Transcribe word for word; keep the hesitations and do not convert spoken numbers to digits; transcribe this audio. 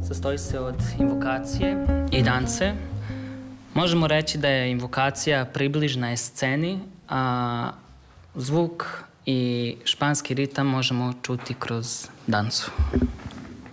sastoji se od invokacije i dance. Možemo reći da je invokacija približna je sceni, a zvuk i španski ritam možemo čuti kroz dansu.